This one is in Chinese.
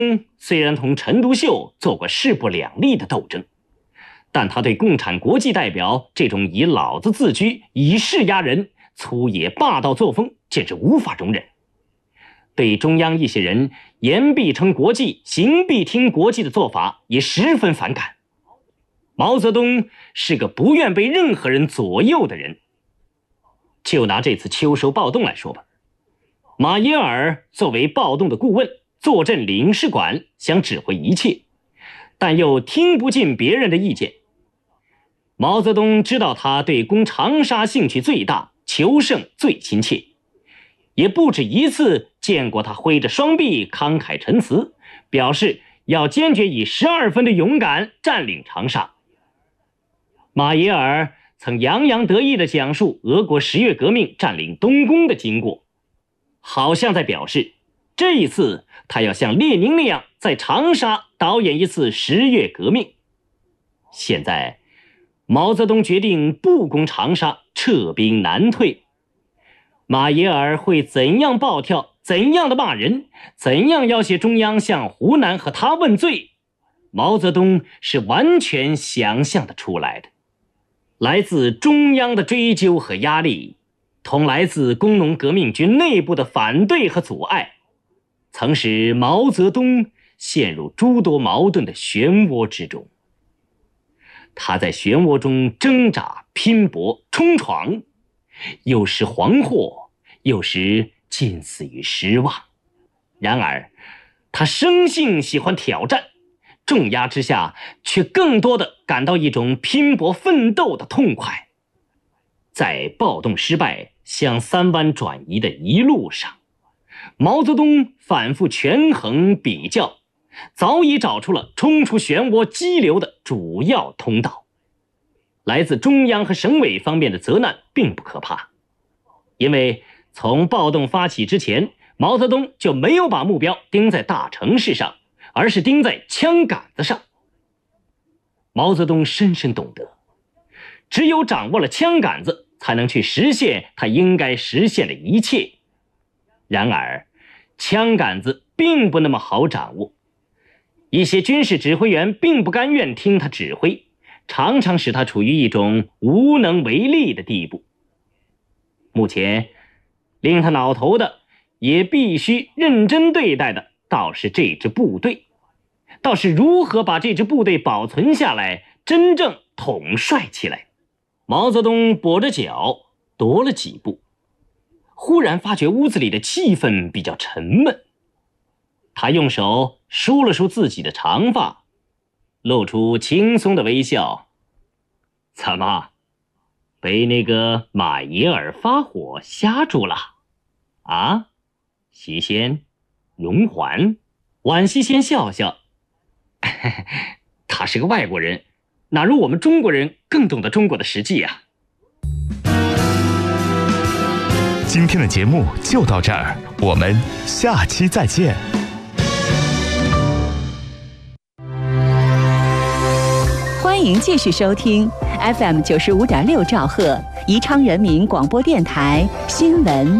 虽然同陈独秀做过势不两立的斗争，但他对共产国际代表这种以老子自居、以势压人、粗野霸道作风简直无法容忍，对中央一些人言必称国际、行必听国际的做法也十分反感。毛泽东是个不愿被任何人左右的人。就拿这次秋收暴动来说吧，马耶尔作为暴动的顾问，坐镇领事馆，想指挥一切，但又听不进别人的意见。毛泽东知道他对攻长沙兴趣最大，求胜最亲切，也不止一次见过他挥着双臂慷慨陈词，表示要坚决以12分的勇敢占领长沙。马耶尔曾洋洋得意地讲述俄国10月革命占领东宫的经过，好像在表示这一次他要像列宁那样在长沙导演一次10月革命。现在毛泽东决定不攻长沙，撤兵南退。马耶尔会怎样暴跳，怎样的骂人，怎样要挟中央向湖南和他问罪，毛泽东是完全想象得出来的。来自中央的追究和压力，同来自工农革命军内部的反对和阻碍，曾使毛泽东陷入诸多矛盾的漩涡之中。他在漩涡中挣扎、拼搏、冲闯，有时惶惑，有时近似于失望。然而他生性喜欢挑战，重压之下却更多的感到一种拼搏奋斗的痛快。在暴动失败向3湾转移的一路上，毛泽东反复权衡比较，早已找出了冲出漩涡激流的主要通道。来自中央和省委方面的责难并不可怕，因为从暴动发起之前，毛泽东就没有把目标盯在大城市上，而是盯在枪杆子上。毛泽东深深懂得，只有掌握了枪杆子，才能去实现他应该实现的一切。然而枪杆子并不那么好掌握，一些军事指挥员并不甘愿听他指挥，常常使他处于一种无能为力的地步。目前令他挠头的，也必须认真对待的倒是这支部队，倒是如何把这支部队保存下来，真正统帅起来。毛泽东跛着脚踱了几步，忽然发觉屋子里的气氛比较沉闷。他用手梳了梳自己的长发，露出轻松的微笑。怎么，被那个马耶尔发火吓住了啊？西先、荣桓、宛西先笑笑，他是个外国人，哪如我们中国人更懂得中国的实际啊。 今天的节目就到这儿，我们下期再见。 欢迎继续收听 FM 95.6兆赫宜昌人民广播电台新闻